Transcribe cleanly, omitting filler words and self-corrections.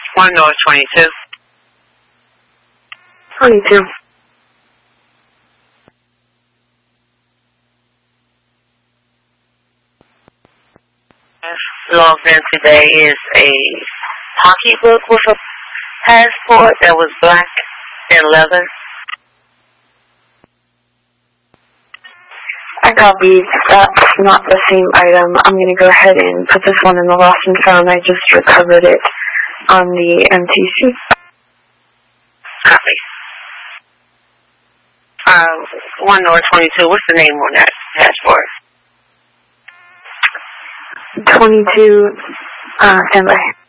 1 North 22. 22. Logged in today is a pocketbook with a passport that was black and leather. I copy. That's not the same item. I'm going to go ahead and put this one in the lost and found. I just recovered it on the MTC. Copy. 1 North 22. What's the name on that passport? 22. Stand by.